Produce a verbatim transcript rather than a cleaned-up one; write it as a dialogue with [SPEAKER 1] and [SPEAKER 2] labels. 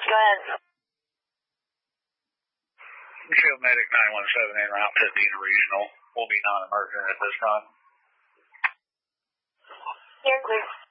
[SPEAKER 1] Go ahead.
[SPEAKER 2] Show Medic nine one seven en route to Dina Regional. Will be non-emergent at this time.
[SPEAKER 1] You're clear.